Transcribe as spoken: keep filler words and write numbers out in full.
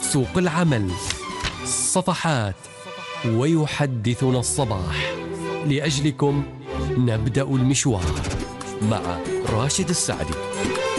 سوق العمل، صفحات، ويحدثنا الصباح. لأجلكم نبدأ المشوار مع راشد السعدي.